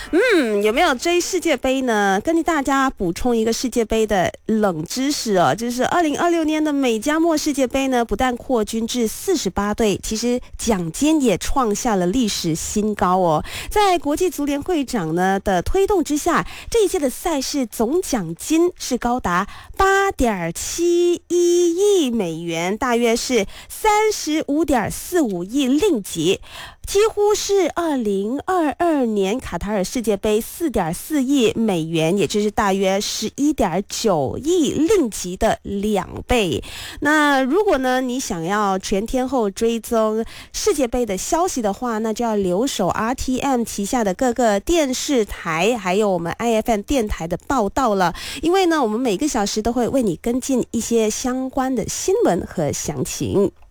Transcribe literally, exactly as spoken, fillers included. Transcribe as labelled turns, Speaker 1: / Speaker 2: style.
Speaker 1: 嗯，有没有追世界杯呢？跟大家补充一个世界杯的冷知识哦，就是二零二六年的美加墨世界杯呢，不但扩军至四十八队，其实奖金也创下了历史新高哦。在国际足联会长呢的推动之下，这一届的赛事总奖金是高达八点七一亿美元，大约是三十五点四五亿令吉。几乎是二零二二年卡塔尔世界杯四点四亿美元，也就是大约十一点九亿令吉的两倍。那如果呢，你想要全天候追踪世界杯的消息的话，那就要留守 R T M 旗下的各个电视台，还有我们 I F M 电台的报道了。因为呢，我们每个小时都会为你跟进一些相关的新闻和详情。